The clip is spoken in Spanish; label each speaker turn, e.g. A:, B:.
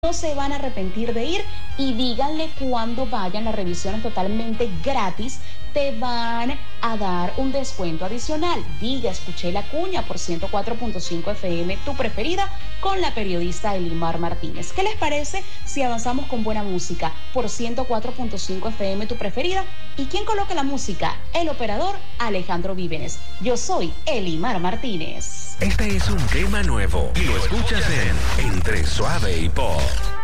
A: no se van a arrepentir de ir, y díganle cuando vayan, las revisiones totalmente gratis, te van a dar un descuento adicional. Diga, escuché la cuña por 104.5 FM, tu preferida, con la periodista Elimar Martínez. ¿Qué les parece si avanzamos con buena música por 104.5 FM, tu preferida? ¿Y quién coloca la música? El operador Alejandro Vívenes. Yo soy Elimar Martínez.
B: Este es un tema nuevo y lo escuchas en Entre Suave y Pop.